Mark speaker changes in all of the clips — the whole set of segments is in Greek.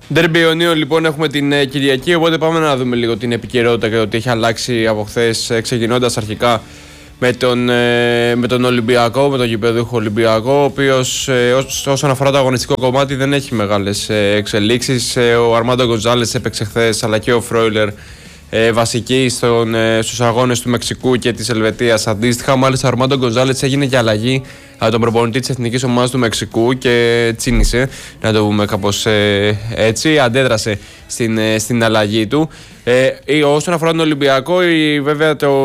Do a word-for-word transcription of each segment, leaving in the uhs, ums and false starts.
Speaker 1: Ντέρμπι Ιωνίων λοιπόν έχουμε την ε, Κυριακή, οπότε πάμε να δούμε λίγο την επικαιρότητα και το τι έχει αλλάξει από χθες, ε, ξεκινώντας αρχικά με τον, ε, με τον Ολυμπιακό, με τον γηπεδούχο Ολυμπιακό, ο οποίος ε, ως, όσον αφορά το αγωνιστικό κομμάτι δεν έχει μεγάλες ε, εξελίξεις. Ε, ο Αρμάντο Γκοντζάλες έπαιξε χθες, αλλά και ο Φρόιλερ ε, βασική στον, ε, στους αγώνες του Μεξικού και της Ελβετίας αντίστοιχα. Μάλιστα ο Αρμάντο Γκοντζάλες έγινε και αλλαγή από τον προπονητή της εθνικής ομάδας του Μεξικού και τσίνησε, να το πούμε κάπως ε, έτσι, αντέδρασε στην, ε, στην αλλαγή του. Ε, όσον αφορά τον Ολυμπιακό, η, βέβαια το,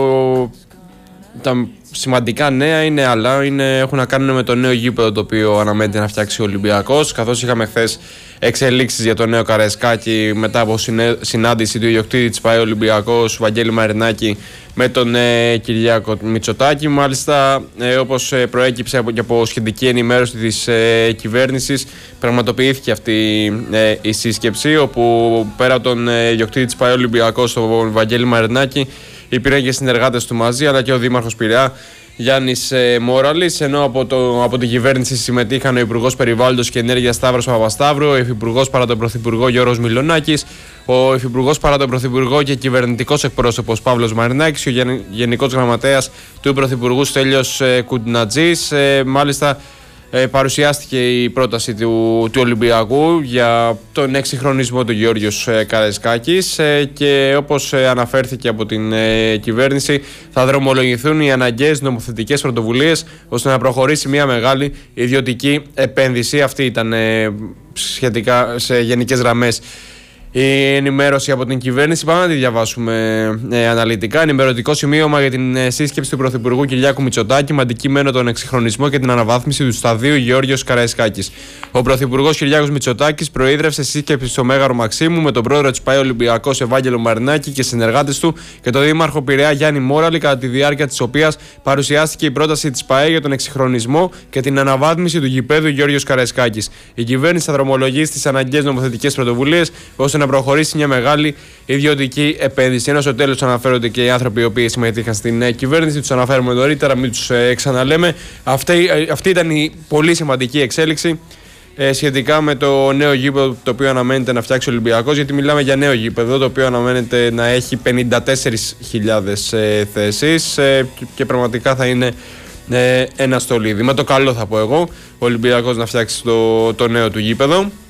Speaker 1: τα σημαντικά νέα είναι άλλα, είναι, έχουν να κάνουν με το νέο γήπεδο το οποίο αναμένεται να φτιάξει ο Ολυμπιακός, καθώς είχαμε χθες εξελίξεις για το νέο Καραϊσκάκη μετά από συνάντηση του ιδιοκτήτη της ΠΑΕ Ολυμπιακός Βαγγέλη Μαρινάκη με τον ε, Κυριάκο Μητσοτάκη. Μάλιστα, ε, όπως ε, προέκυψε από, και από σχετική ενημέρωση της ε, κυβέρνησης, πραγματοποιήθηκε αυτή ε, η σύσκεψη, όπου πέρα από τον ε, ιδιοκτήτη της ΠΑΕ Ολυμπιακός, τον Βαγγέλη Μαρινάκη, υπήρχαν και συνεργάτες του μαζί, αλλά και ο Δήμαρχος Πειραιά Γιάννης ε, Μόραλης, ενώ από, το, από την κυβέρνηση συμμετείχαν ο Υπουργός Περιβάλλοντος και Ενέργειας Σταύρος Παπασταύρου, ο Υφυπουργός παρά τον Πρωθυπουργό Γιώργος Μιλονάκης, ο Υφυπουργός παρά τον Πρωθυπουργό και κυβερνητικός εκπρόσωπος Παύλος Μαρινάκης και ο Γενικός Γραμματέας του Πρωθυπουργού Στέλιος ε, Κουντνατζής. Ε, μάλιστα, Ε, παρουσιάστηκε η πρόταση του, του Ολυμπιακού για τον εξυγχρονισμό του Γεώργιος ε, Καραϊσκάκης ε, και όπως ε, αναφέρθηκε από την ε, κυβέρνηση, θα δρομολογηθούν οι αναγκαίες νομοθετικές πρωτοβουλίες ώστε να προχωρήσει μια μεγάλη ιδιωτική επένδυση. Αυτή ήταν ε, σχετικά σε γενικές γραμμές η ενημέρωση από την κυβέρνηση. Πάμε να τη διαβάσουμε ε, αναλυτικά. Ενημερωτικό σημείωμα για την ε, σύσκεψη του Πρωθυπουργού Κυριάκου Μητσοτάκη με αντικείμενο τον εξυγχρονισμό και την αναβάθμιση του σταδίου Γεώργιος Καραϊσκάκης. Ο Πρωθυπουργός Κυριάκος Μητσοτάκης προείδρευσε σύσκεψη στο Μέγαρο Μαξίμου με τον πρόεδρο της ΠΑΕ Ολυμπιακός Ευάγγελο Μαρινάκη και συνεργάτες του και τον Δήμαρχο Πειραιά Γιάννη Μόραλη, κατά τη διάρκεια της οποίας παρουσιάστηκε η πρόταση της ΠΑΕ για τον εξυγχρονισμό και την αναβάθμιση του γηπέδου Γεώργιος Καραϊσκάκης. Η κυβέρνηση θα δρομολογήσει τις αναγκαίες νομοθετικές πρωτοβουλίες ώστε να προχωρήσει μια μεγάλη ιδιωτική επένδυση. Ενώ στο τέλος αναφέρονται και οι άνθρωποι οι οποίοι συμμετείχαν στην ε, κυβέρνηση, τους αναφέρουμε νωρίτερα, μην τους ε, ξαναλέμε. Αυτή, ε, αυτή ήταν η πολύ σημαντική εξέλιξη ε, σχετικά με το νέο γήπεδο το οποίο αναμένεται να φτιάξει ο Ολυμπιακός, γιατί μιλάμε για νέο γήπεδο το οποίο αναμένεται να έχει πενήντα τέσσερις χιλιάδες ε, θέσεις ε, και, και πραγματικά θα είναι ε, ένα στολίδι. Με το καλό θα πω εγώ, ο Ολυμπιακός να φτιάξει το, το νέο του γήπεδο.